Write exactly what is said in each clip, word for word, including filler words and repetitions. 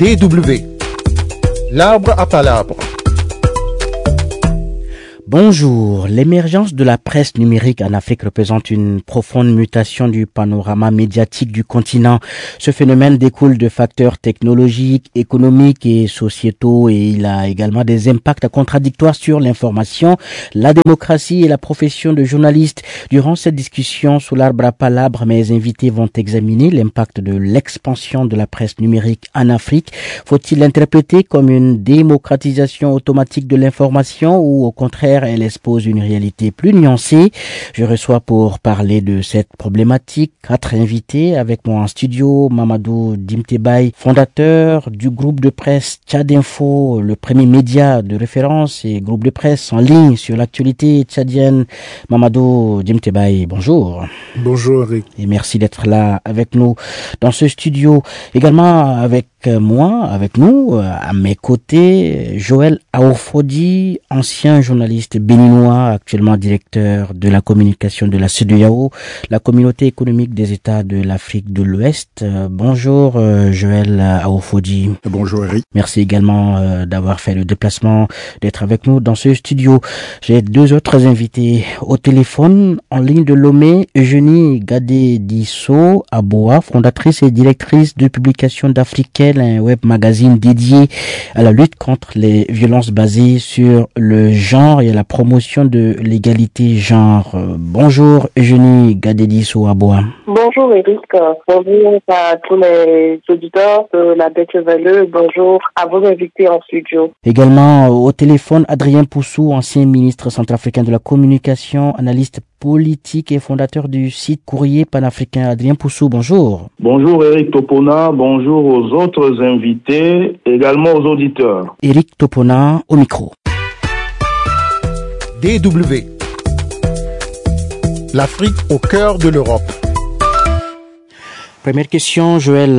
D W. L'arbre à palabres. Bonjour. L'émergence de la presse numérique en Afrique représente une profonde mutation du panorama médiatique du continent. Ce phénomène découle de facteurs technologiques, économiques et sociétaux et il a également des impacts contradictoires sur l'information, la démocratie et la profession de journaliste. Durant cette discussion sous l'arbre à palabres, mes invités vont examiner l'impact de l'expansion de la presse numérique en Afrique. Faut-il l'interpréter comme une démocratisation automatique de l'information ou au contraire elle expose une réalité plus nuancée? Je reçois pour parler de cette problématique quatre invités avec moi en studio. Mamadou Dimtebaye, fondateur du groupe de presse Tchad Info, le premier média de référence et groupe de presse en ligne sur l'actualité tchadienne. Mamadou Dimtebaye, bonjour. Bonjour Eric. Et merci d'être là avec nous dans ce studio. Également avec moi, avec nous, à mes côtés, Joël Aofodi, ancien journaliste béninois, actuellement directeur de la communication de la C E D E A O, la communauté économique des États de l'Afrique de l'Ouest. Bonjour Joël Aofodi. Bonjour Eric. Merci également d'avoir fait le déplacement, d'être avec nous dans ce studio. J'ai deux autres invités au téléphone, en ligne de Lomé, Eugénie Gadé-Disso Aboa, fondatrice et directrice de publication d'Africaine, un web magazine dédié à la lutte contre les violences basées sur le genre et à la promotion de l'égalité genre. Bonjour Eugénie Gadé-Disso Aboa. Bonjour Eric, bonjour à tous les auditeurs de la Deutsche Welle, bonjour à vos invités en studio. Également au téléphone Adrien Poussou, ancien ministre centrafricain de la communication, analyste politique et fondateur du site Courrier panafricain. Adrien Poussou, bonjour. Bonjour Eric Topona, bonjour aux autres invités, également aux auditeurs. Eric Topona au micro. D W. L'Afrique au cœur de l'Europe. Première question, Joël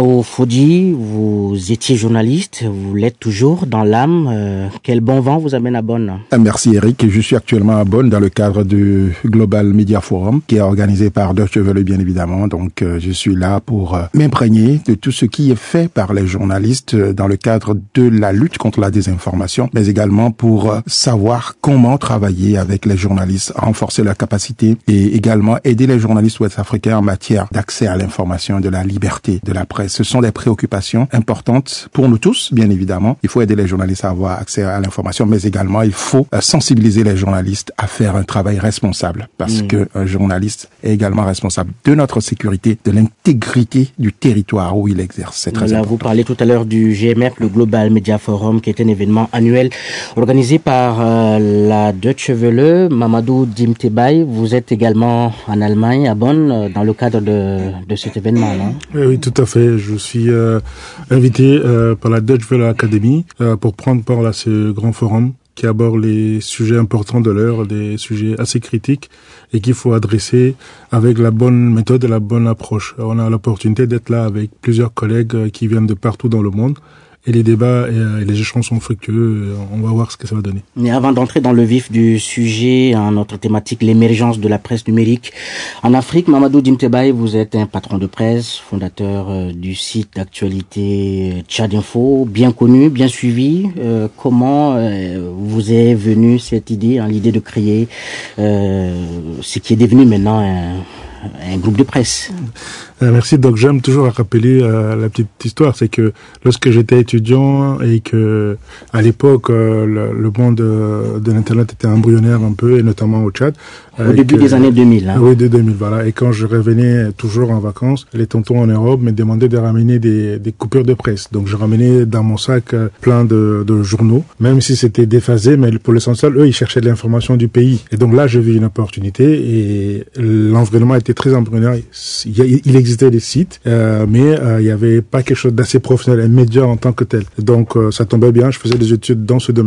Aofodi, vous étiez journaliste, vous l'êtes toujours dans l'âme. Euh, quel bon vent vous amène à Bonn? Merci Eric, je suis actuellement à Bonn dans le cadre du Global Media Forum qui est organisé par Deutsche Welle bien évidemment. Donc euh, je suis là pour euh, m'imprégner de tout ce qui est fait par les journalistes euh, dans le cadre de la lutte contre la désinformation, mais également pour euh, savoir comment travailler avec les journalistes, renforcer leur capacité et également aider les journalistes ouest-africains en matière d'accès à l'information, de la liberté de la presse. Ce sont des préoccupations importantes pour nous tous, bien évidemment. Il faut aider les journalistes à avoir accès à l'information, mais également il faut sensibiliser les journalistes à faire un travail responsable, parce mmh. qu'un journaliste est également responsable de notre sécurité, de l'intégrité du territoire où il exerce. C'est très Là, important. Vous parlez tout à l'heure du G M F, le Global Media Forum, qui est un événement annuel organisé par euh, la Deutsche Welle. Mamadou Dimtebaye, vous êtes également en Allemagne, à Bonn, dans le cadre de, de cet événement. Non? Oui, tout à fait. Je suis euh, invité euh, par la Deutsche Welle Academy euh, pour prendre part à ce grand forum qui aborde les sujets importants de l'heure, des sujets assez critiques et qu'il faut adresser avec la bonne méthode et la bonne approche. On a l'opportunité d'être là avec plusieurs collègues qui viennent de partout dans le monde. Et les débats et les échanges sont fructueux. On va voir ce que ça va donner. Mais avant d'entrer dans le vif du sujet, en notre thématique, l'émergence de la presse numérique en Afrique, Mamadou Dimtebaye, vous êtes un patron de presse, fondateur du site d'actualité Tchad Info, bien connu, bien suivi. Euh, comment euh, vous est venue cette idée, hein, l'idée de créer euh, ce qui est devenu maintenant un, un groupe de presse? Euh, merci. Donc j'aime toujours rappeler euh, la petite histoire, c'est que lorsque j'étais étudiant et que à l'époque euh, le, le monde euh, de l'internet était embryonnaire un peu, et notamment au Tchad. Au début que, des années deux mille. Hein. Oui, de deux mille, voilà. Et quand je revenais toujours en vacances, les tontons en Europe me demandaient de ramener des, des coupures de presse. Donc je ramenais dans mon sac euh, plein de, de journaux, même si c'était déphasé, mais pour l'essentiel, eux, ils cherchaient de l'information du pays. Et donc là, j'ai vu une opportunité et l'environnement était très embryonnaire. Il, y a, il existait des sites, euh, mais euh, il n'y avait pas quelque chose d'assez professionnel, un média en tant que tel. Donc euh, ça tombait bien, je faisais des études dans ce domaine,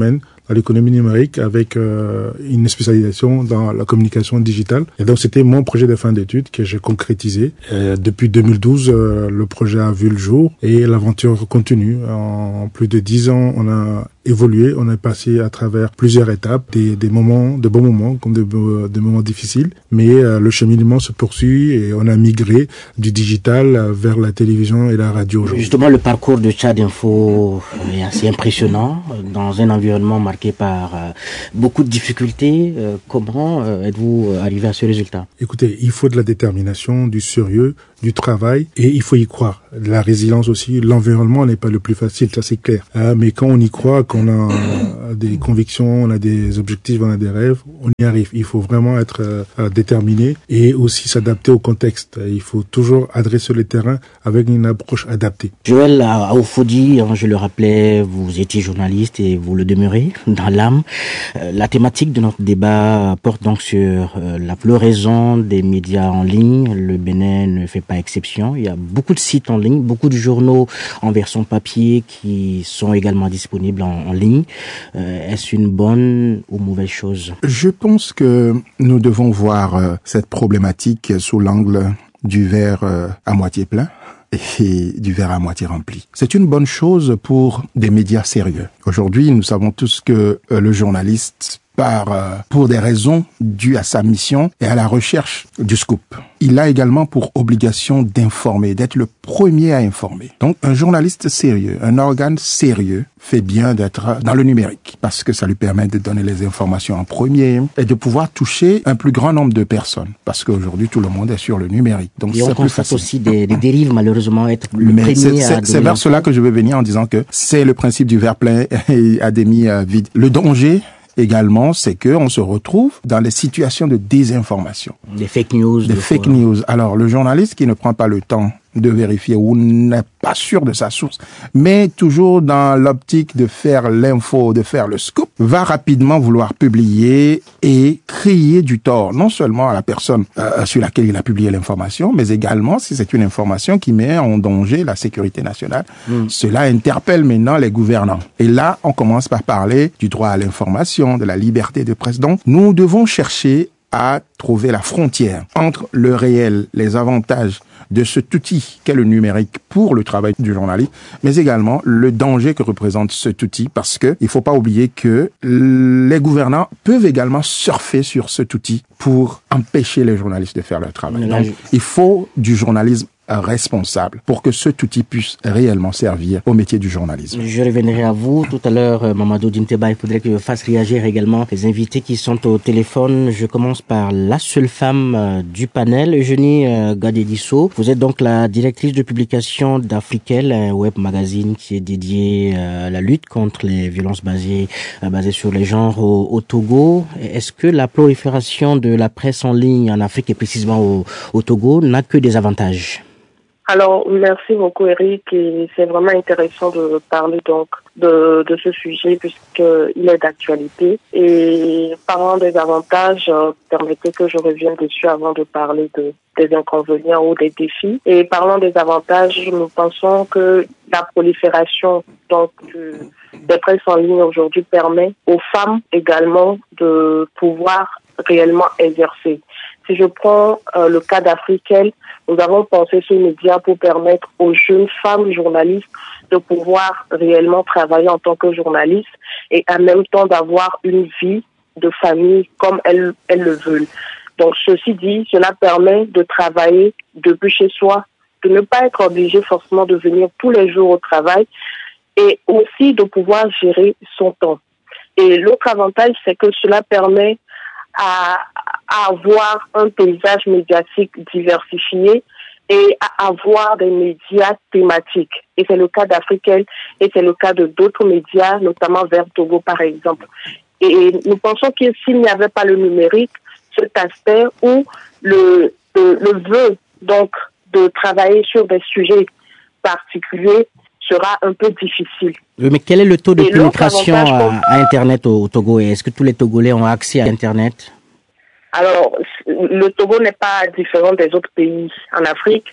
dans l'économie numérique avec euh, une spécialisation dans la communication digitale. Et donc, c'était mon projet de fin d'études que j'ai concrétisé. Et depuis deux mille douze, euh, le projet a vu le jour et l'aventure continue. En plus de dix ans, on a évolué, on est passé à travers plusieurs étapes, des, des moments, de bons moments comme des, des moments difficiles, mais euh, le cheminement se poursuit et on a migré du digital vers la télévision et la radio aujourd'hui. Justement, le parcours de Tchad Info est assez impressionnant dans un environnement marqué par euh, beaucoup de difficultés. Euh, comment euh, êtes-vous arrivé à ce résultat? Écoutez, il faut de la détermination, du sérieux, du travail et il faut y croire. La résilience aussi, l'environnement n'est pas le plus facile, ça c'est clair. Euh, mais quand on y croit, qu'on a des convictions, on a des objectifs, on a des rêves, on y arrive. Il faut vraiment être euh, déterminé et aussi s'adapter au contexte. Il faut toujours adresser le terrain avec une approche adaptée. Joël Aoufodi, je le rappelais, vous étiez journaliste et vous le demeurez dans l'âme. Euh, la thématique de notre débat porte donc sur euh, la floraison des médias en ligne. Le Bénin ne fait pas exception. Il y a beaucoup de sites en ligne, beaucoup de journaux en version papier qui sont également disponibles en, en ligne. Euh, est-ce une bonne ou mauvaise chose? Je pense que nous devons voir euh, cette problématique sous l'angle du verre euh, à moitié plein et du verre à moitié rempli. C'est une bonne chose pour des médias sérieux. Aujourd'hui, nous savons tous que euh, le journaliste part euh, pour des raisons dues à sa mission et à la recherche du scoop. Il a également pour obligation d'informer, d'être le premier à informer. Donc, un journaliste sérieux, un organe sérieux, fait bien d'être dans le numérique parce que ça lui permet de donner les informations en premier et de pouvoir toucher un plus grand nombre de personnes parce qu'aujourd'hui, tout le monde est sur le numérique. Donc, et on constate aussi des, des dérives, malheureusement, être le Mais premier c'est, à c'est, c'est vers cela que je veux venir en disant que c'est le principe du verre plein et à demi vide. Le danger, également, c'est que on se retrouve dans les situations de désinformation. Des fake news. Des fake news. Alors, le journaliste qui ne prend pas le temps de vérifier ou n'est pas sûr de sa source, mais toujours dans l'optique de faire l'info, de faire le scoop, va rapidement vouloir publier et créer du tort, non seulement à la personne euh, sur laquelle il a publié l'information, mais également si c'est une information qui met en danger la sécurité nationale. Mmh. Cela interpelle maintenant les gouvernants. Et là, on commence par parler du droit à l'information, de la liberté de presse. Donc, nous devons chercher à trouver la frontière entre le réel, les avantages de cet outil qu'est le numérique pour le travail du journaliste, mais également le danger que représente cet outil parce que il faut pas oublier que les gouvernants peuvent également surfer sur cet outil pour empêcher les journalistes de faire leur travail. Donc, il faut du journalisme responsable pour que cet outil puisse réellement servir au métier du journalisme. Je reviendrai à vous tout à l'heure, Mamadou Dinteba. Il faudrait que je fasse réagir également les invités qui sont au téléphone. Je commence par la seule femme du panel, Eugénie Gadedisso. Vous êtes donc la directrice de publication d'Afriquel, un web magazine qui est dédié à la lutte contre les violences basées, basées sur les genres au, au Togo. Est-ce que la prolifération de la presse en ligne en Afrique et précisément au, au Togo n'a que des avantages? Alors, merci beaucoup Eric, et c'est vraiment intéressant de parler donc de, de ce sujet puisqu'il est d'actualité. Et parlant des avantages, euh, permettez que je revienne dessus avant de parler de, des inconvénients ou des défis. Et parlant des avantages, nous pensons que la prolifération donc du, des presses en ligne aujourd'hui permet aux femmes également de pouvoir réellement exercer. Si je prends euh, le cas d'Afriquel, nous avons pensé ce média pour permettre aux jeunes femmes journalistes de pouvoir réellement travailler en tant que journalistes et en même temps d'avoir une vie de famille comme elles, elles le veulent. Donc, ceci dit, cela permet de travailler depuis chez soi, de ne pas être obligé forcément de venir tous les jours au travail et aussi de pouvoir gérer son temps. Et l'autre avantage, c'est que cela permet à, à avoir un paysage médiatique diversifié et à avoir des médias thématiques. Et c'est le cas d'Afriquel et c'est le cas de d'autres médias, notamment Vert Togo par exemple. Et nous pensons que s'il n'y avait pas le numérique, cet aspect où le, le, le vœu donc de travailler sur des sujets particuliers sera un peu difficile. Mais quel est le taux de et pénétration à, à Internet au, au Togo? Et est-ce que tous les Togolais ont accès à Internet? Alors, le Togo n'est pas différent des autres pays en Afrique.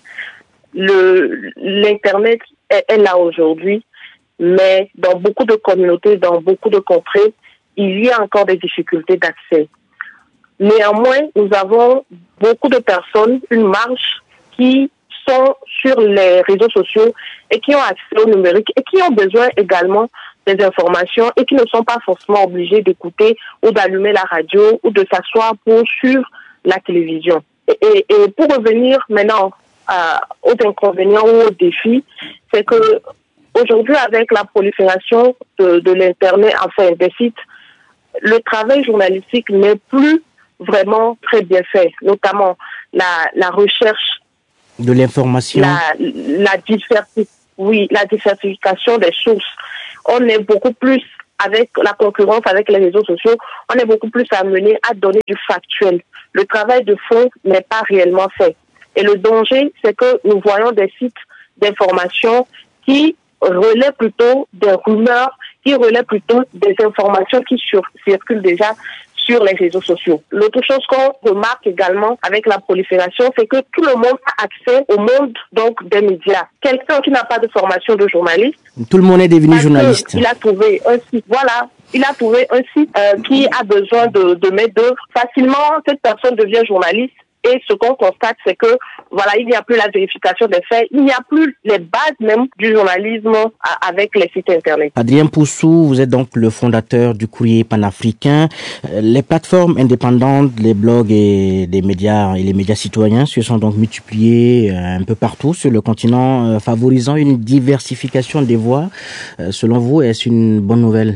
Le, l'Internet est, est là aujourd'hui, mais dans beaucoup de communautés, dans beaucoup de contrées, il y a encore des difficultés d'accès. Néanmoins, nous avons beaucoup de personnes, une marge, qui sont sur les réseaux sociaux et qui ont accès au numérique et qui ont besoin également des informations et qui ne sont pas forcément obligés d'écouter ou d'allumer la radio ou de s'asseoir pour suivre la télévision. Et, et, et pour revenir maintenant à, aux inconvénients ou aux défis, c'est que aujourd'hui, avec la prolifération de, de l'Internet, enfin des sites, le travail journalistique n'est plus vraiment très bien fait, notamment la, la recherche de l'information, la, la, diversi- oui, la diversification des sources. On est beaucoup plus, avec la concurrence avec les réseaux sociaux, on est beaucoup plus amené à donner du factuel. Le travail de fond n'est pas réellement fait. Et le danger, c'est que nous voyons des sites d'information qui relaient plutôt des rumeurs, qui relaient plutôt des informations qui sur- circulent déjà sur les réseaux sociaux. L'autre chose qu'on remarque également avec la prolifération, c'est que tout le monde a accès au monde donc des médias. Quelqu'un qui n'a pas de formation de journaliste, tout le monde est devenu journaliste. Il a trouvé un site, voilà, il a trouvé un site euh, qui a besoin de, de main d'œuvre. Facilement, cette personne devient journaliste. Et ce qu'on constate, c'est que voilà, il n'y a plus la vérification des faits, il n'y a plus les bases même du journalisme à, avec les sites internet. Adrien Poussou, vous êtes donc le fondateur du Courrier panafricain. Les plateformes indépendantes, les blogs et les médias et les médias citoyens se sont donc multipliés un peu partout sur le continent, favorisant une diversification des voix. Selon vous, est-ce une bonne nouvelle?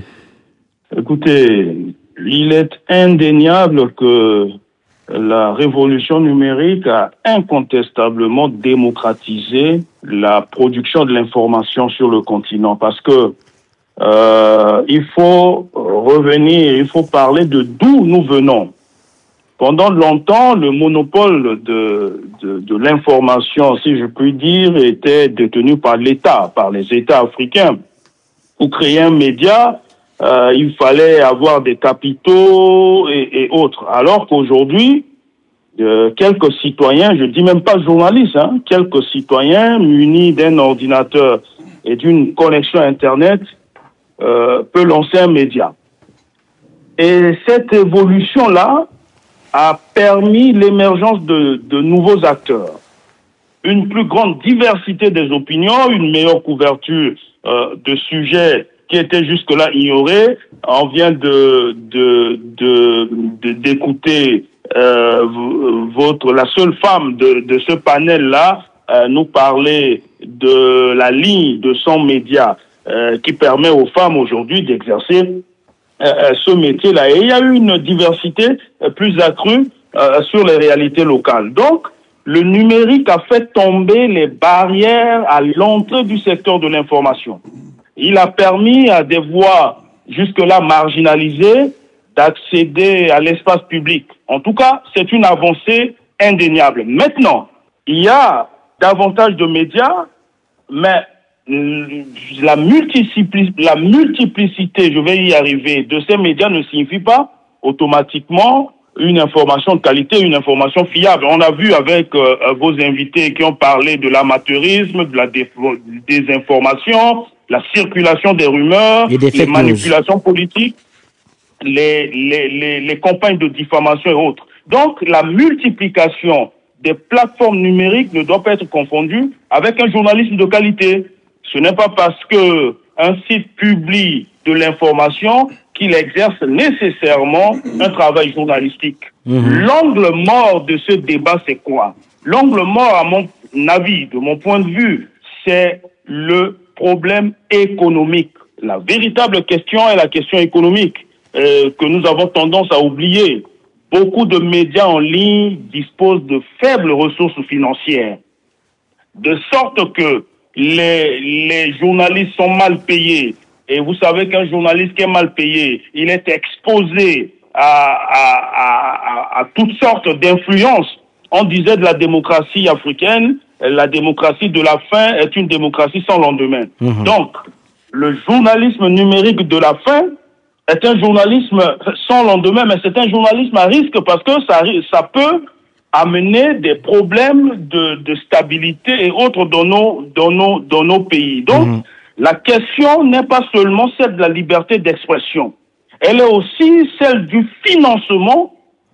Écoutez, il est indéniable que la révolution numérique a incontestablement démocratisé la production de l'information sur le continent parce que euh, il faut revenir, il faut parler de d'où nous venons. Pendant longtemps, le monopole de, de, de l'information, si je puis dire, était détenu par l'État, par les États africains. Pour créer un média, Euh, il fallait avoir des capitaux et, et autres. Alors qu'aujourd'hui, euh, quelques citoyens, je dis même pas journalistes, hein, quelques citoyens munis d'un ordinateur et d'une connexion Internet euh, peut lancer un média. Et cette évolution-là a permis l'émergence de, de nouveaux acteurs. Une plus grande diversité des opinions, une meilleure couverture euh, de sujets qui était jusque-là ignoré. On vient de, de, de, de d'écouter euh, votre la seule femme de, de ce panel-là euh, nous parler de la ligne de son média euh, qui permet aux femmes aujourd'hui d'exercer euh, ce métier-là. Et il y a eu une diversité euh, plus accrue euh, sur les réalités locales. Donc, le numérique a fait tomber les barrières à l'entrée du secteur de l'information. Il a permis à des voix jusque-là marginalisées d'accéder à l'espace public. En tout cas, c'est une avancée indéniable. Maintenant, il y a davantage de médias, mais la multiplicité, la multiplicité, je vais y arriver, de ces médias ne signifie pas automatiquement une information de qualité, une information fiable. On a vu avec euh, vos invités qui ont parlé de l'amateurisme, de la dé- désinformation, la circulation des rumeurs, les manipulations politiques, les, les, les, les campagnes de diffamation et autres. Donc, la multiplication des plateformes numériques ne doit pas être confondue avec un journalisme de qualité. Ce n'est pas parce que un site publie de l'information qu'il exerce nécessairement un travail journalistique. Mmh. L'angle mort de ce débat, c'est quoi? L'angle mort, à mon avis, de mon point de vue, c'est le problème économique. La véritable question est la question économique euh, que nous avons tendance à oublier. Beaucoup de médias en ligne disposent de faibles ressources financières, de sorte que les, les journalistes sont mal payés. Et vous savez qu'un journaliste qui est mal payé, il est exposé à, à, à, à toutes sortes d'influences. On disait de la démocratie africaine, la démocratie de la faim est une démocratie sans lendemain. Mmh. Donc, le journalisme numérique de la faim est un journalisme sans lendemain, mais c'est un journalisme à risque parce que ça, ça peut amener des problèmes de, de stabilité et autres dans nos, dans nos, dans nos pays. Donc, mmh. la question n'est pas seulement celle de la liberté d'expression. elle est aussi celle du financement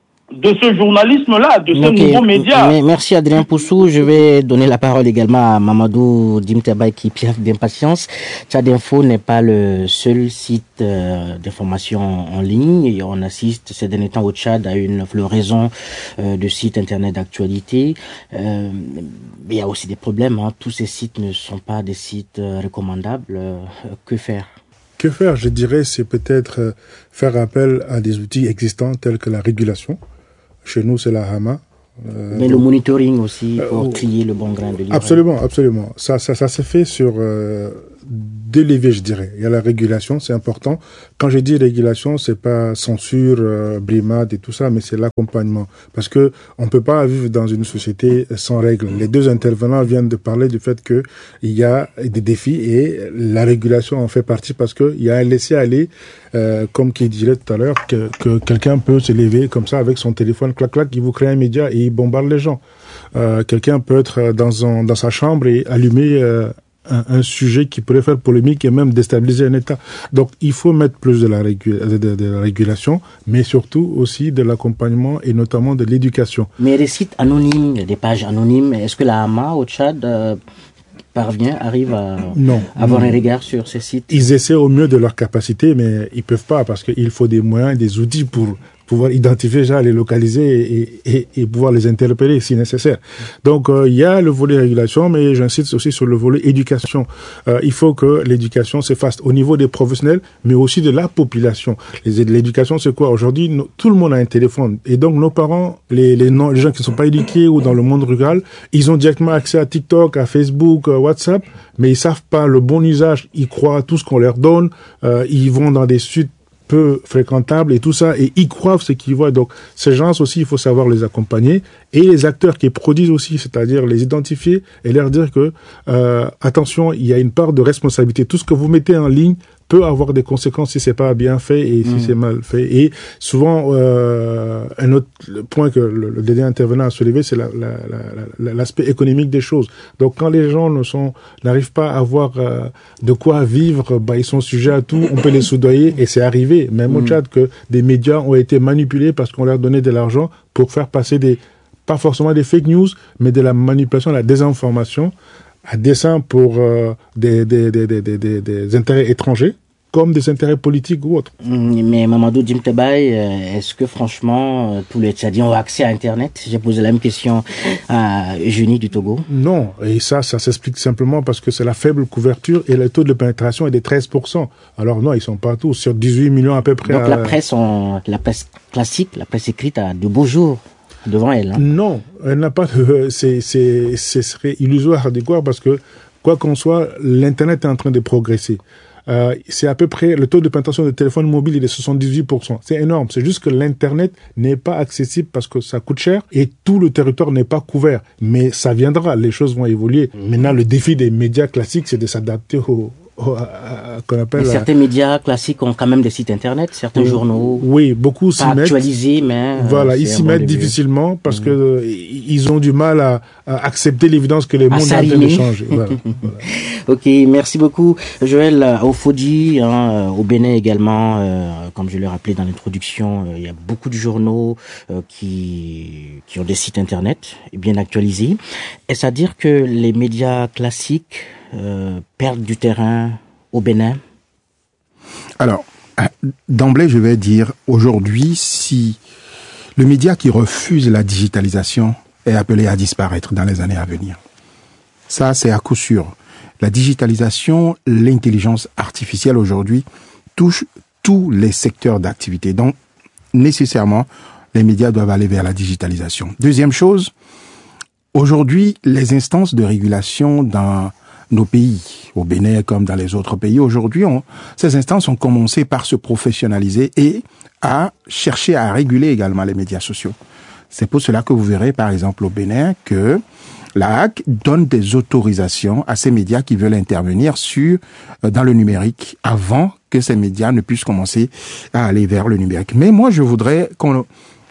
de ce journalisme-là, de ce okay. nouveau média. Mais merci Adrien Poussou. Je vais donner la parole également à Mamadou Dimtebay qui piaffe d'impatience. Tchad Info n'est pas le seul site euh, d'information en ligne. Et on assiste ces derniers temps au Tchad à une floraison euh, de sites internet d'actualité. Euh, il y a aussi des problèmes. Hein. Tous ces sites ne sont pas des sites euh, recommandables. Euh, que faire ? Que faire, je dirais, c'est peut-être faire appel à des outils existants tels que la régulation. Chez nous, c'est la Hama. Euh, Mais donc, le monitoring aussi pour euh, trier le bon grain de livret. Absolument, absolument. Ça, ça, ça se fait sur euh, deux leviers, je dirais. Il y a la régulation, c'est important. Quand je dis régulation, c'est pas censure, euh, brimade et tout ça, mais c'est l'accompagnement. Parce que on peut pas vivre dans une société sans règles. Les deux intervenants viennent de parler du fait que il y a des défis et la régulation en fait partie parce que il y a un laisser-aller, euh, comme qui disait tout à l'heure, que, que quelqu'un peut se lever comme ça avec son téléphone, clac clac, il vous crée un média et il bombarde les gens. Euh, quelqu'un peut être dans un, dans sa chambre et allumer euh, Un, un sujet qui pourrait faire polémique et même déstabiliser un État. Donc, il faut mettre plus de la, régu- de, de, de la régulation, mais surtout aussi de l'accompagnement et notamment de l'éducation. Mais les sites anonymes, des pages anonymes, est-ce que la Hama au Tchad euh, parvient, arrive à non, avoir non. un regard sur ces sites? Ils essaient au mieux de leur capacité, mais ils peuvent pas parce qu'il faut des moyens, des outils pour pouvoir identifier déjà, les localiser et, et, et pouvoir les interpeller si nécessaire. Donc, euh, il y a le volet régulation, mais j'insiste aussi sur le volet éducation. Euh, il faut que l'éducation se fasse au niveau des professionnels, mais aussi de la population. Les, l'éducation, c'est quoi? Aujourd'hui, no, tout le monde a un téléphone. Et donc, nos parents, les, les, non, les gens qui ne sont pas éduqués ou dans le monde rural, ils ont directement accès à TikTok, à Facebook, à WhatsApp, mais ils savent pas le bon usage. Ils croient à tout ce qu'on leur donne. Euh, ils vont dans des sites peu fréquentables et tout ça, et ils croient ce qu'ils voient. Donc, ces gens aussi, il faut savoir les accompagner, et les acteurs qui produisent aussi, c'est-à-dire les identifier et leur dire que, euh, attention, il y a une part de responsabilité. Tout ce que vous mettez en ligne peut avoir des conséquences si c'est pas bien fait et si mmh. c'est mal fait. Et souvent, euh, un autre point que le, le dernier intervenant a soulevé, c'est la, la, la, l'aspect économique des choses. Donc, quand les gens ne sont, n'arrivent pas à avoir euh, de quoi vivre, bah, ils sont sujets à tout. On peut les soudoyer, et c'est arrivé, même mmh. au Tchad, que des médias ont été manipulés parce qu'on leur donnait de l'argent pour faire passer des, pas forcément des fake news, mais de la manipulation, de la désinformation à dessein pour euh, des, des, des, des, des, des, des intérêts étrangers, comme des intérêts politiques ou autres. Mais Mamadou Dimtebay, est-ce que franchement tous les Tchadiens ont accès à Internet? J'ai posé la même question à Eugénie du Togo. Non, et ça, ça s'explique simplement parce que c'est la faible couverture et le taux de pénétration est de treize pour cent. Alors non, ils sont partout, sur dix-huit millions à peu près. Donc à... la presse, on, la presse classique, la presse écrite a de beaux jours devant elle. Hein. Non, elle n'a pas de, c'est, c'est, ce serait illusoire de croire parce que, quoi qu'on soit, l'Internet est en train de progresser. Euh, c'est à peu près, le taux de pénétration de téléphone mobile, il est soixante-dix-huit pour cent. C'est énorme. C'est juste que l'Internet n'est pas accessible parce que ça coûte cher et tout le territoire n'est pas couvert. Mais ça viendra, les choses vont évoluer. Mmh. Maintenant, le défi des médias classiques, c'est de s'adapter au, au à, à, qu'on appelle. Mais certains médias classiques ont quand même des sites internet, certains oui, journaux. Oui, beaucoup s'y mettent. Actualisés, mais. Voilà, ils s'y mettent difficilement parce mmh. que euh, ils ont du mal à, à accepter l'évidence que les mondes sont en train de changer. Voilà, voilà. Ok, merci beaucoup, Joël. Au Fodi, hein, au Bénin également, euh, comme je l'ai rappelé dans l'introduction, euh, il y a beaucoup de journaux euh, qui qui ont des sites internet bien actualisés. Est-ce à dire que les médias classiques euh, perdent du terrain au Bénin? Alors, d'emblée, je vais dire, aujourd'hui, si le média qui refuse la digitalisation est appelé à disparaître dans les années à venir. Ça, c'est à coup sûr. La digitalisation, l'intelligence artificielle aujourd'hui touche tous les secteurs d'activité. Donc, nécessairement, les médias doivent aller vers la digitalisation. Deuxième chose, aujourd'hui, les instances de régulation dans nos pays, au Bénin comme dans les autres pays, aujourd'hui, on, ces instances ont commencé par se professionnaliser et à chercher à réguler également les médias sociaux. C'est pour cela que vous verrez, par exemple, au Bénin, que la H A C donne des autorisations à ces médias qui veulent intervenir sur, euh, dans le numérique avant que ces médias ne puissent commencer à aller vers le numérique. Mais moi, je voudrais qu'on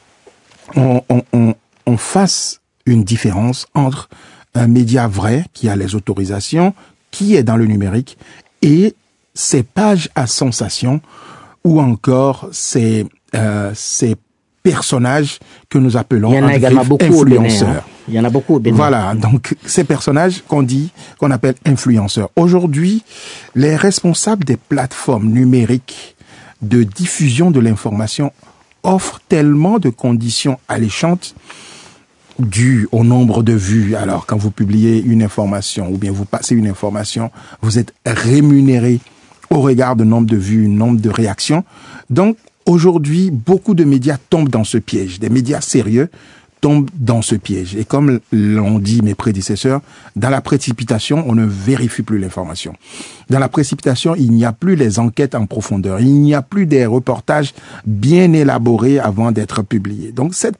on, on, on, on fasse une différence entre un média vrai qui a les autorisations, qui est dans le numérique, et ces pages à sensation ou encore ces, euh, ces personnages que nous appelons Il y en a également beaucoup influenceurs. Au Bénin, hein. Il y en a beaucoup au Bénin. Voilà, donc ces personnages qu'on dit, qu'on appelle influenceurs. Aujourd'hui, les responsables des plateformes numériques de diffusion de l'information offrent tellement de conditions alléchantes dues au nombre de vues. Alors, quand vous publiez une information ou bien vous passez une information, vous êtes rémunéré au regard du nombre de vues, nombre de réactions. Donc, aujourd'hui, beaucoup de médias tombent dans ce piège. Des médias sérieux tombent dans ce piège. Et comme l'ont dit mes prédécesseurs, dans la précipitation, on ne vérifie plus l'information. Dans la précipitation, il n'y a plus les enquêtes en profondeur. Il n'y a plus des reportages bien élaborés avant d'être publiés. Donc, cette